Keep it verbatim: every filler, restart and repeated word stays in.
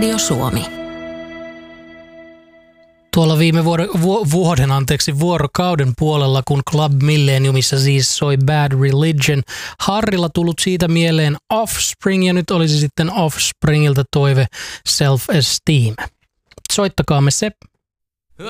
Radio Suomi. Tuolla viime vuoden, vu, vuoden anteeksi, vuorokauden puolella, kun Club Millenniumissa siis soi Bad Religion, Harrilla tullut siitä mieleen Offspring, ja nyt olisi sitten Offspringilta toive Self Esteem. Soittakaamme se.